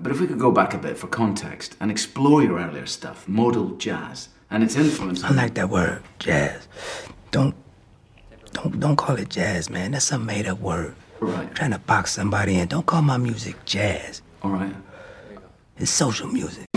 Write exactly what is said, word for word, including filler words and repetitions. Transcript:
but if we could go back a bit for context and explore your earlier stuff, modal jazz, and its influence. I like that word, jazz. Don't, don't, don't call it jazz, man. That's some made-up word. Right. You're trying to box somebody in. Don't call my music jazz. All right. It's social music.